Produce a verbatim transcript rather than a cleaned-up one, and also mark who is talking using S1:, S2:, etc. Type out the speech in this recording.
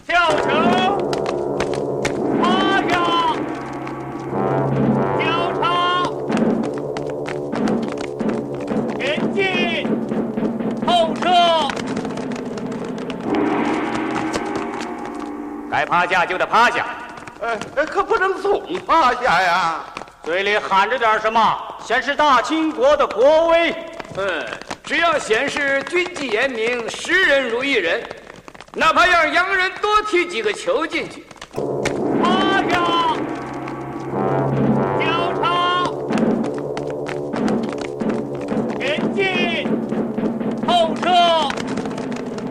S1: 校车趴下，交叉，前进，后撤。该趴下就得趴下，
S2: 呃，可不能总趴下呀。
S1: 嘴里喊着点什么，显示大清国的国威。
S3: 嗯，只要显示军纪严明，识人如一人，哪怕让洋人多踢几个球进去，